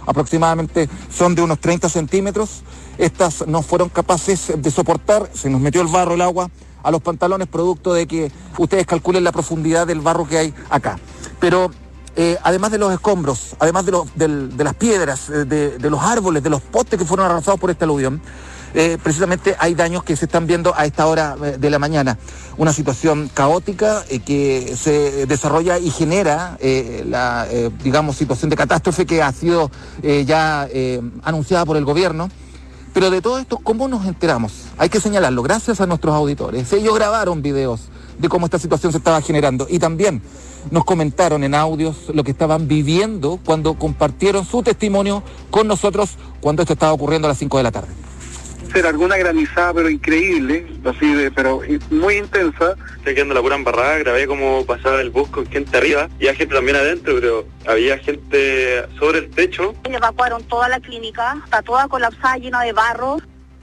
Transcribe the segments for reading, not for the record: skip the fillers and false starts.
aproximadamente son de unos 30 centímetros. Estas no fueron capaces de soportar, se nos metió el barro, el agua a los pantalones, producto de que ustedes calculen la profundidad del barro que hay acá. Pero además de los escombros, además de las piedras, de los árboles, de los postes que fueron arrasados por este aluvión, precisamente hay daños que se están viendo a esta hora de la mañana. Una situación caótica que se desarrolla y genera la situación de catástrofe que ha sido ya anunciada por el gobierno. Pero de todo esto, ¿cómo nos enteramos? Hay que señalarlo, gracias a nuestros auditores. Ellos grabaron videos de cómo esta situación se estaba generando y también nos comentaron en audios lo que estaban viviendo cuando compartieron su testimonio con nosotros cuando esto estaba ocurriendo a las 5 de la tarde. Era alguna granizada, pero increíble, pero muy intensa. Estoy quedando la pura embarrada, grabé cómo pasaba el bus con gente arriba, y había gente también adentro, pero había gente sobre el techo. Evacuaron toda la clínica, está toda colapsada, llena de barro.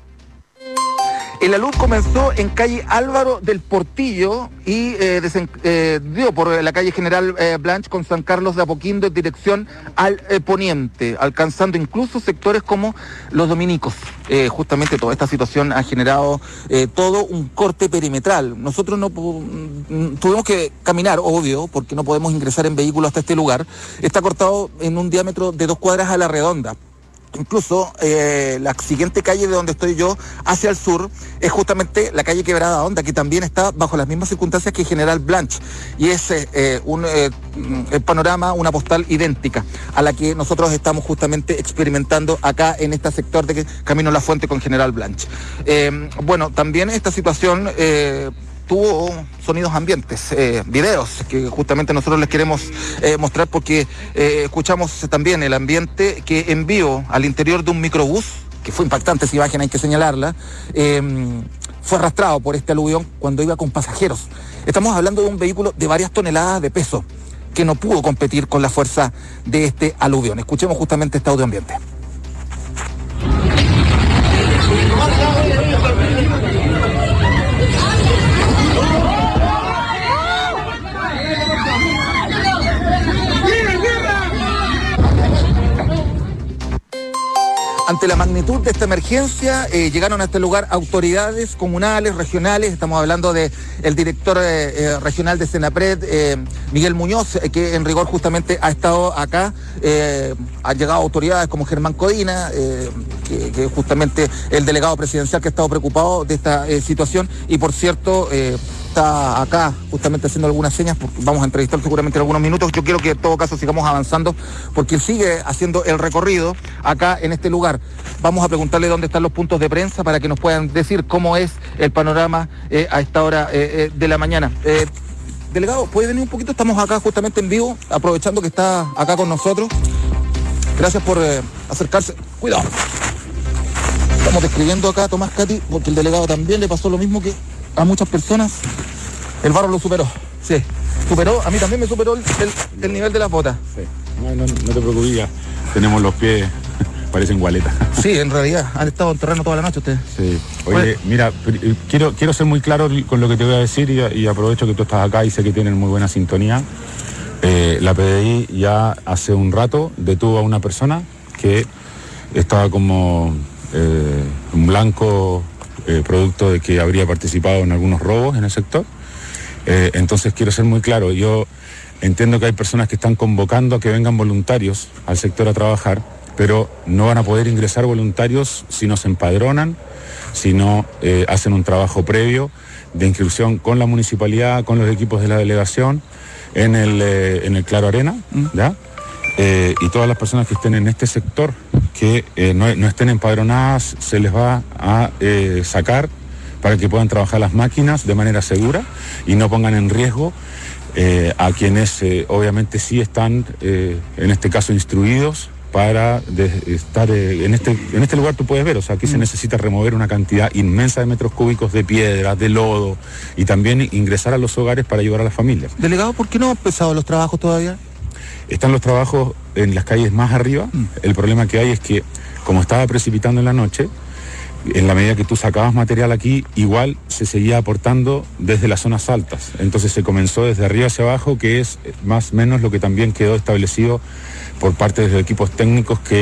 El alud comenzó en calle Álvaro del Portillo y dio por la calle General Blanch con San Carlos de Apoquindo en dirección al poniente, alcanzando incluso sectores como los dominicos. Justamente toda esta situación ha generado todo un corte perimetral. Nosotros no tuvimos que caminar, obvio, porque no podemos ingresar en vehículo hasta este lugar. Está cortado en un diámetro de 2 cuadras a la redonda. Incluso la siguiente calle de donde estoy yo, hacia el sur, es justamente la calle Quebrada Honda, que también está bajo las mismas circunstancias que General Blanch. Y es un panorama, una postal idéntica a la que nosotros estamos justamente experimentando acá en este sector de Camino La Fuente con General Blanch. También esta situación tuvo sonidos ambientes, videos que justamente nosotros les queremos mostrar porque escuchamos también el ambiente que en vivo al interior de un microbús, que fue impactante esa imagen, hay que señalarla, fue arrastrado por este aluvión cuando iba con pasajeros. Estamos hablando de un vehículo de varias toneladas de peso que no pudo competir con la fuerza de este aluvión. Escuchemos justamente este audio ambiente. Ante la magnitud de esta emergencia, llegaron a este lugar autoridades comunales, regionales. Estamos hablando del director regional de Senapred, Miguel Muñoz, que en rigor justamente ha estado acá. Han llegado autoridades como Germán Codina, que es justamente el delegado presidencial que ha estado preocupado de esta situación. Y por cierto, está acá justamente haciendo algunas señas, porque vamos a entrevistar seguramente en algunos minutos. Yo quiero que en todo caso sigamos avanzando, porque él sigue haciendo el recorrido acá en este lugar. Vamos a preguntarle dónde están los puntos de prensa para que nos puedan decir cómo es el panorama a esta hora de la mañana. Delegado, ¿puede venir un poquito? Estamos acá justamente en vivo, aprovechando que está acá con nosotros. Gracias por acercarse. Cuidado. Estamos describiendo acá a Tomás Cati, porque el delegado también le pasó lo mismo que a muchas personas. El barro lo superó. Sí, superó, a mí también me superó el nivel de las botas. Sí. No te preocupes, ya tenemos los pies, parecen gualetas. Sí, en realidad, han estado en terreno toda la noche ustedes. Sí, oye, mira, quiero ser muy claro con lo que te voy a decir y aprovecho que tú estás acá y sé que tienen muy buena sintonía. La PDI ya hace un rato detuvo a una persona que estaba como un blanco producto de que habría participado en algunos robos en el sector. Entonces quiero ser muy claro, yo entiendo que hay personas que están convocando a que vengan voluntarios al sector a trabajar, pero no van a poder ingresar voluntarios si no se empadronan, si no hacen un trabajo previo de inscripción con la municipalidad, con los equipos de la delegación, en el Claro Arena, ¿ya? Y todas las personas que estén en este sector que no estén empadronadas, se les va a sacar para que puedan trabajar las máquinas de manera segura y no pongan en riesgo a quienes obviamente sí están, en este caso, instruidos para estar en este lugar. Tú puedes ver, o sea, aquí se necesita remover una cantidad inmensa de metros cúbicos de piedra, de lodo, y también ingresar a los hogares para ayudar a las familias. Delegado, ¿por qué no han empezado los trabajos todavía? Están los trabajos en las calles más arriba. El problema que hay es que, como estaba precipitando en la noche, en la medida que tú sacabas material aquí, igual se seguía aportando desde las zonas altas. Entonces se comenzó desde arriba hacia abajo, que es más o menos lo que también quedó establecido por parte de los equipos técnicos que